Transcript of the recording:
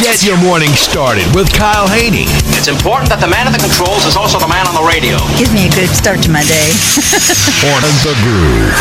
Get your morning started with Kyle Haney. It's important that the man at the controls is also the man on the radio. Gives me a good start to my day. On The Groove.